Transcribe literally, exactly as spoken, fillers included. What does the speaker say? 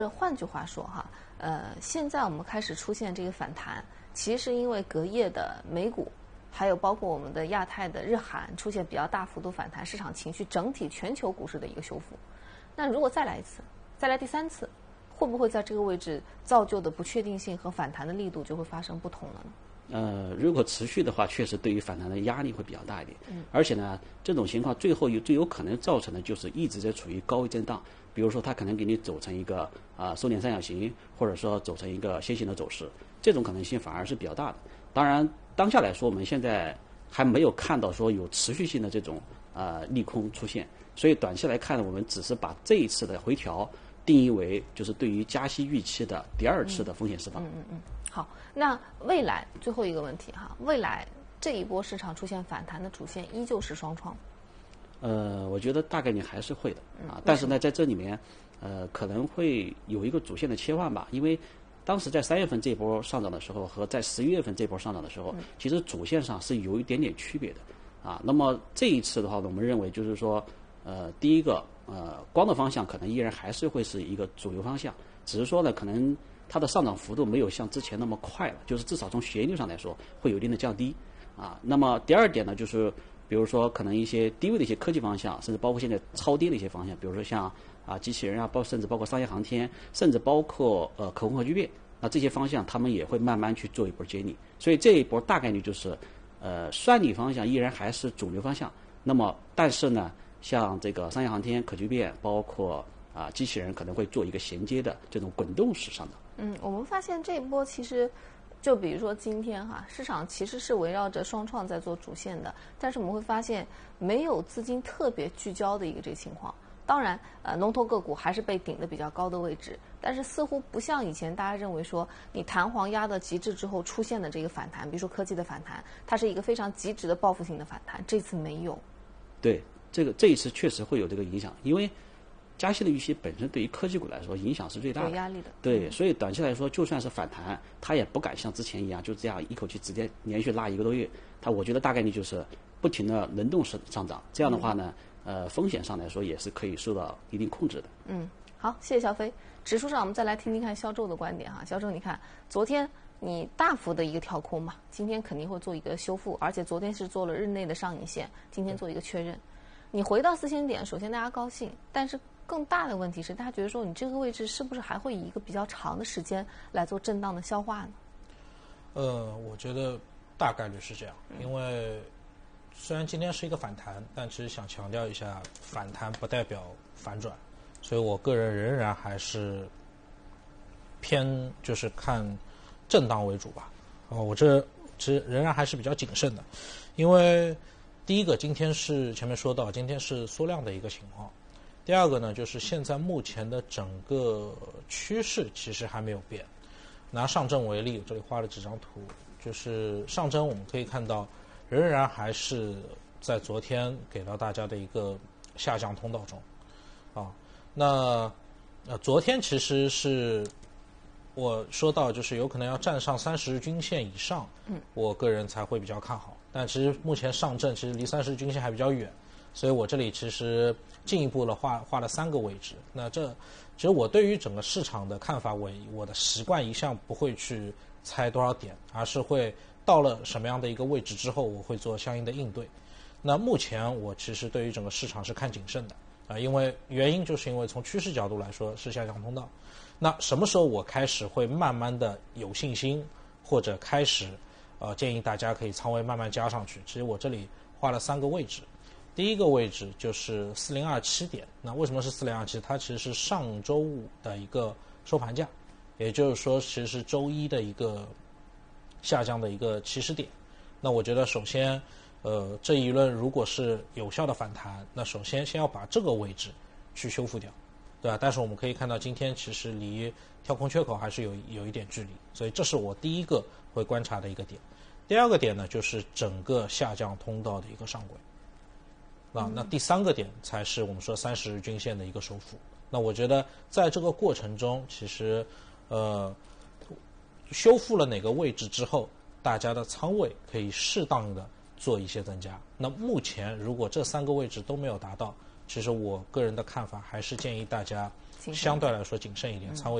换句话说哈，呃，现在我们开始出现这个反弹，其实是因为隔夜的美股，还有包括我们的亚太的日韩出现比较大幅度反弹，市场情绪整体全球股市的一个修复。那如果再来一次，再来第三次，会不会在这个位置造就的不确定性和反弹的力度就会发生不同了呢？ 呃，如果持续的话，确实对于反弹的压力会比较大一点。嗯，而且呢，这种情况最后有最有可能造成的就是一直在处于高位震荡。比如说，它可能给你走成一个啊、呃、收敛三角形，或者说走成一个楔形的走势，这种可能性反而是比较大的。当然，当下来说，我们现在还没有看到说有持续性的这种呃利空出现，所以短期来看呢，我们只是把这一次的回调定义为就是对于加息预期的第二次的风险释放。 嗯嗯嗯。好，那未来最后一个问题哈，未来这一波市场出现反弹的主线依旧是双创？ 呃，我觉得大概率还是会的啊，但是呢，在这里面，呃，可能会有一个主线的切换吧，因为当时在三月份这波上涨的时候和在十一月份这波上涨的时候，其实主线上是有一点点区别的啊。那么这一次的话，我们认为就是说，呃，第一个，呃，光的方向可能依然还是会是一个主流方向，只是说呢，可能它的上涨幅度没有像之前那么快了，就是至少从斜率上来说会有一定的降低啊。那么第二点呢，就是比如说可能一些低位的一些科技方向，甚至包括现在超跌的一些方向，比如说像啊机器人啊，包甚至包括商业航天，甚至包括呃可控核聚变，那这些方向他们也会慢慢去做一波接力。所以这一波大概率就是呃算力方向依然还是主流方向，那么但是呢，像这个商业航天、可聚变，包括啊机器人可能会做一个衔接的这种滚动式上涨。 嗯，我们发现这一波其实，就比如说今天哈，市场其实是围绕着双创在做主线的，但是我们会发现没有资金特别聚焦的一个这个情况。当然，呃，龙头个股还是被顶的比较高的位置，但是似乎不像以前大家认为说，你弹簧压到极致之后出现的这个反弹，比如说科技的反弹，它是一个非常极致的报复性的反弹，这次没有。 对，这个这一次确实会有这个影响，因为加息的预期本身对于科技股来说影响是最大的， 有压力的。 对，所以短期来说，就算是反弹，它也不敢像之前一样就这样一口气直接连续拉一个多月。它我觉得大概率就是不停的轮动式上涨，这样的话呢，呃，风险上来说也是可以受到一定控制的。 嗯，好，谢谢小飞。指数上我们再来听听看肖周的观点哈。肖周，你看昨天你大幅的一个跳空嘛，今天肯定会做一个修复，而且昨天是做了日内的上影线，今天做一个确认。你回到四千点，首先大家高兴，但是更大的问题是，大家觉得说你这个位置是不是还会以一个比较长的时间来做震荡的消化呢？ 呃，我觉得大概率是这样，因为虽然今天是一个反弹，但其实想强调一下，反弹不代表反转，所以我个人仍然还是偏就是看震荡为主吧。哦，我这其实仍然还是比较谨慎的，因为第一个，今天是前面说到，今天是缩量的一个情况。第二个呢，就是现在目前的整个趋势其实还没有变。拿上证为例，我这里画了几张图，就是上证我们可以看到，仍然还是在昨天给到大家的一个下降通道中，啊，那呃昨天其实是我说到就是有可能要站上三十日均线以上，嗯，我个人才会比较看好。但其实目前上证其实离三十日均线还比较远，所以我这里其实进一步的画画了三个位置。那这其实我对于整个市场的看法，我我的习惯一向不会去猜多少点，而是会到了什么样的一个位置之后，我会做相应的应对。那目前我其实对于整个市场是看谨慎的啊，因为原因就是因为从趋势角度来说是下降通道。那什么时候我开始会慢慢的有信心，或者开始呃建议大家可以仓位慢慢加上去？其实我这里画了三个位置。第一个位置就是四零二七点，那为什么是四零二七？它其实是上周五的一个收盘价，也就是说其实是周一的一个下降的一个起始点。那我觉得首先呃这一轮如果是有效的反弹，那首先先要把这个位置去修复掉，对吧？但是我们可以看到今天其实离跳空缺口还是有有一点距离，所以这是我第一个会观察的一个点。第二个点呢，就是整个下降通道的一个上轨。啊，那第三个点才是我们说三十日均线的一个收复。那我觉得在这个过程中，其实呃修复了哪个位置之后，大家的仓位可以适当的做一些增加。那目前如果这三个位置都没有达到，其实我个人的看法还是建议大家谨慎相对来说谨慎一点，仓位